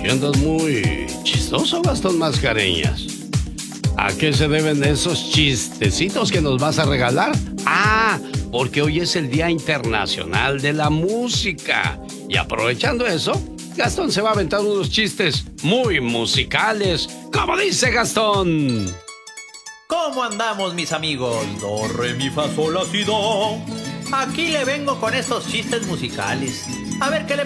Que andas muy chistoso, Gastón Mascareñas. ¿A qué se deben esos chistecitos que nos vas a regalar? Ah, porque hoy es el Día Internacional de la Música. Y aprovechando eso, Gastón se va a aventar unos chistes muy musicales. ¿Cómo dice Gastón? ¿Cómo andamos, mis amigos? Do, re, mi, fa, sol, la, si, do. Aquí le vengo con estos chistes musicales. A ver qué le